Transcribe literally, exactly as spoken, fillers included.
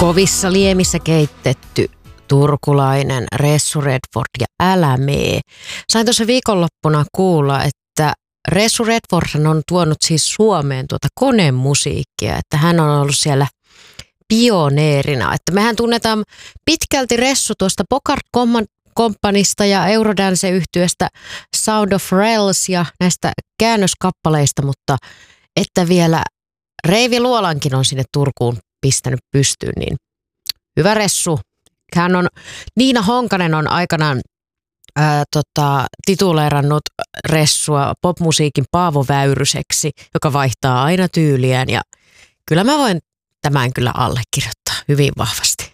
Kovissa liemissä keitetty turkulainen Ressu Redford ja Älä mee. Sain tuossa viikonloppuna kuulla, että Ressu Redford on tuonut siis Suomeen tuota konemusiikkia, että hän on ollut siellä pioneerina. Että mehän tunnetaan pitkälti Ressu tuosta Bogart Companysta ja Eurodance-yhtyeestä Sound of Rails ja näistä käännöskappaleista, mutta että vielä Reivi Luolankin on sinne Turkuun pistänyt pystyyn, niin hyvä Ressu. Hän on, Niina Honkanen on aikanaan ää, tota, tituleerannut Ressua popmusiikin Paavo Väyryseksi, joka vaihtaa aina tyyliään, ja kyllä mä voin tämän kyllä allekirjoittaa hyvin vahvasti.